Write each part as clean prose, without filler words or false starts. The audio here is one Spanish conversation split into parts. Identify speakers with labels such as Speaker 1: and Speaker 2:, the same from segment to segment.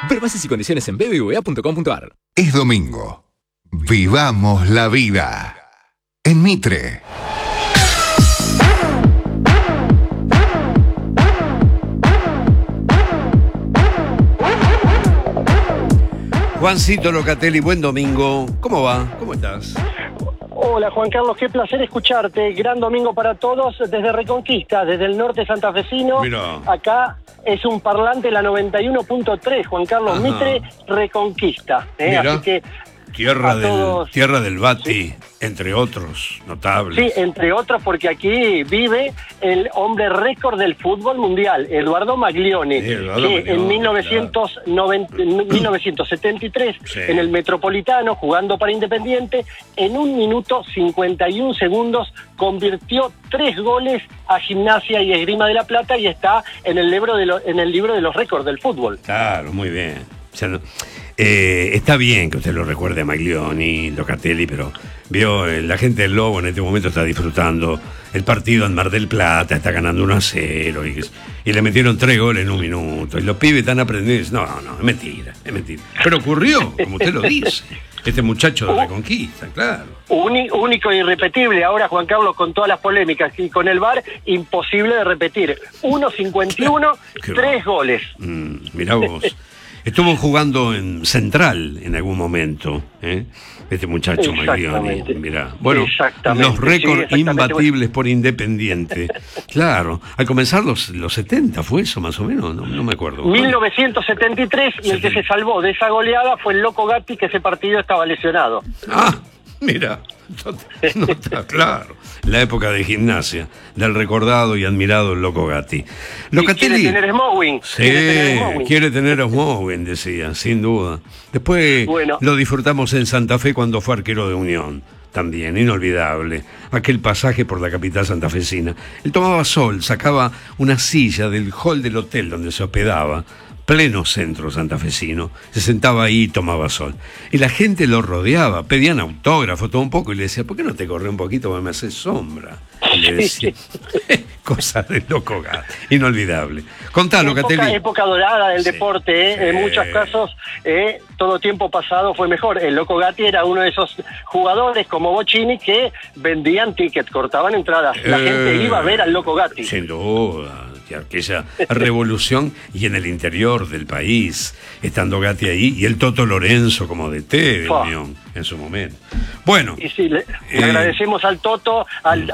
Speaker 1: Ver bases y condiciones en bbva.com.ar.
Speaker 2: Es domingo. Vivamos la vida. En Mitre.
Speaker 3: Juancito Locatelli, buen domingo. ¿Cómo va? ¿Cómo estás?
Speaker 4: Hola Juan Carlos, qué placer escucharte. Gran domingo para todos desde Reconquista, desde el norte santafesino.
Speaker 3: Mirá.
Speaker 4: Acá es un parlante la 91.3, Juan Carlos.
Speaker 3: Ajá.
Speaker 4: Mitre, Reconquista.
Speaker 3: Mirá.
Speaker 4: Así que
Speaker 3: Tierra
Speaker 4: todos...
Speaker 3: del Bati, entre otros notables.
Speaker 4: Sí, entre otros, porque aquí vive el hombre récord del fútbol mundial, Eduardo Maglione, en 1973,
Speaker 3: sí,
Speaker 4: en el Metropolitano, jugando para Independiente, en 1 minuto 51 segundos, convirtió 3 goles a Gimnasia y Esgrima de la Plata y está en el libro de los récords del fútbol.
Speaker 3: Claro, muy bien. O sea, está bien que usted lo recuerde a Maglioni, Locatelli, pero vio, la gente del Lobo en este momento está disfrutando el partido en Mar del Plata, está ganando 1-0 y le metieron 3 goles en 1 minuto. Y los pibes están aprendiendo. No, es mentira, es mentira. Pero ocurrió, como usted lo dice. Este muchacho de Reconquista, claro.
Speaker 4: Único e irrepetible. Ahora, Juan Carlos, con todas las polémicas y con el VAR, imposible de repetir. 1.51, 3 goles.
Speaker 3: Mirá vos. Estuvo jugando en Central en algún momento, ¿eh? Este muchacho Maglioni, mirá. Bueno, los récords imbatibles por Independiente. Claro, al comenzar los 70 fue eso más o menos, no me acuerdo.
Speaker 4: 1973, y el que se salvó de esa goleada fue el Loco Gatti, que ese partido estaba lesionado.
Speaker 3: Ah, mira, no está claro. La época de Gimnasia, del recordado y admirado Loco Gatti.
Speaker 4: Locatelli quiere tener Smowing.
Speaker 3: Sí, quiere tener Smowing, decía, sin duda. Después lo disfrutamos en Santa Fe cuando fue arquero de Unión. También, inolvidable, aquel pasaje por la capital santafesina. Él tomaba sol, sacaba una silla del hall del hotel donde se hospedaba, pleno centro santafesino, se sentaba ahí y tomaba sol. Y la gente lo rodeaba, pedían autógrafo, todo un poco, y le decía, ¿por qué no te corres un poquito porque me haces sombra? Y le decía, cosas de Loco Gatti, inolvidable. Contá, Locatelli.
Speaker 4: Época dorada del deporte, sí. En muchos casos, todo tiempo pasado fue mejor. El Loco Gatti era uno de esos jugadores como Bocini que vendían tickets, cortaban entradas. La gente iba a ver al Loco Gatti.
Speaker 3: Sin duda. Aquella revolución, y en el interior del país, estando Gatti ahí, y el Toto Lorenzo como DT de Unión en su momento. Bueno. Y
Speaker 4: sí, le agradecemos al Toto,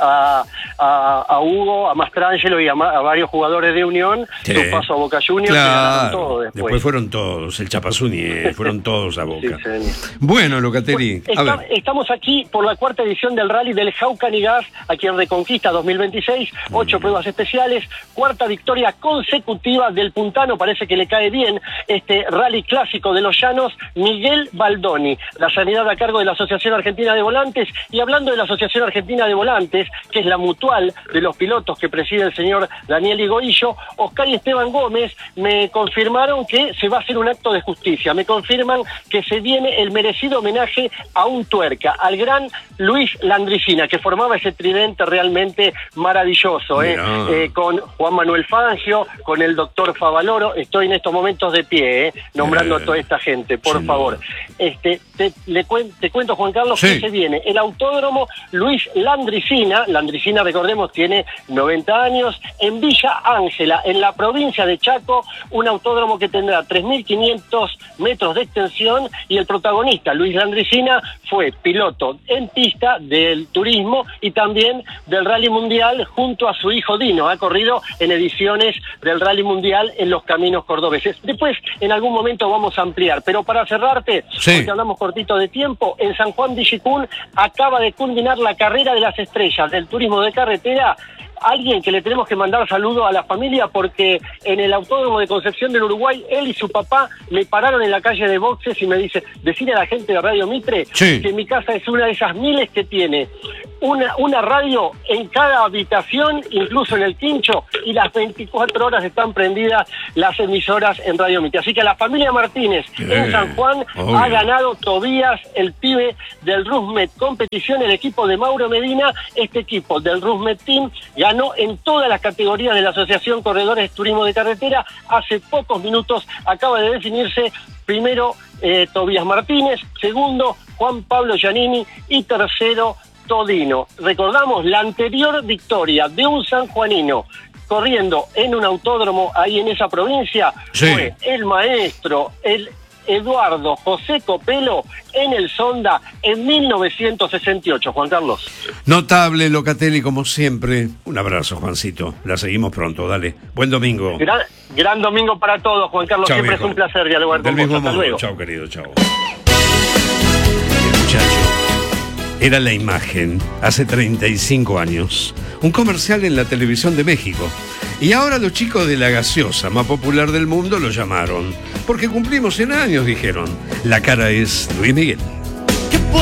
Speaker 4: a Hugo, a Mastrangelo y a varios jugadores de Unión, su paso a Boca Juniors,
Speaker 3: claro,
Speaker 4: todo
Speaker 3: después fueron todos, el Chapazunier, fueron todos a Boca. Sí, bueno, Locatelli,
Speaker 4: estamos aquí por la 4ª edición del Rally del Jaucan y Gas, aquí en Reconquista 2026, 8 pruebas especiales, 4ª victoria consecutiva del puntano, parece que le cae bien este rally clásico de los llanos, Miguel Baldoni, la sanidad a cargo de la Asociación Argentina de Volantes. Y hablando de la Asociación Argentina de Volantes, que es la mutual de los pilotos que preside el señor Daniel Higoillo, Oscar y Esteban Gómez me confirmaron que se va a hacer un acto de justicia, me confirman que se viene el merecido homenaje a un tuerca, al gran Luis Landricina, que formaba ese tridente realmente maravilloso, con Juan Manuel Fangio, con el doctor Favaloro. Estoy en estos momentos de pie, nombrando a toda esta gente, por favor. Te cuento, Juan Carlos, que se viene el Autódromo Luis Landricina. Landricina, recordemos, tiene 90 años, en Villa Ángela, en la provincia de Chaco, un autódromo que tendrá 3.500 metros de extensión, y el protagonista, Luis Landricina, fue piloto en pista del turismo y también del Rally Mundial junto a su hijo Dino. Ha corrido en ediciones del Rally Mundial en los caminos cordobeses. Después, en algún momento vamos a ampliar, pero para cerrarte, porque hablamos cortito de tiempo, en San Juan de Yicún acaba de culminar la carrera de las estrellas del turismo de carretera. Alguien que le tenemos que mandar saludo a la familia, porque en el Autódromo de Concepción del Uruguay, él y su papá me pararon en la calle de boxes y me dice, decirle a la gente de Radio Mitre que mi casa es una de esas miles que tiene una radio en cada habitación, incluso en el quincho, y las 24 horas están prendidas las emisoras en Radio Mitre. Así que la familia Martínez en San Juan ha ganado Tobías, el pibe del Rusmed Competición, el equipo de Mauro Medina. Este equipo del Rusmed Team ganó en todas las categorías de la Asociación Corredores Turismo de Carretera. Hace pocos minutos acaba de definirse primero Tobías Martínez, segundo Juan Pablo Giannini y tercero Todino. Recordamos la anterior victoria de un sanjuanino corriendo en un autódromo ahí en esa provincia, fue el maestro, el Eduardo José Copelo en el Sonda en 1968, Juan Carlos.
Speaker 3: Notable, Locatelli, como siempre. Un abrazo, Juancito. La seguimos pronto, dale. Buen domingo.
Speaker 4: Gran domingo para todos, Juan Carlos.
Speaker 3: Chau,
Speaker 4: siempre
Speaker 3: viejo.
Speaker 4: es un placer dialogar con vos. Hasta luego.
Speaker 3: Chao, querido, chao. El muchacho era la imagen hace 35 años. Un comercial en la televisión de México. Y ahora los chicos de la gaseosa más popular del mundo lo llamaron. Porque cumplimos 100 años, dijeron. La cara es Luis Miguel.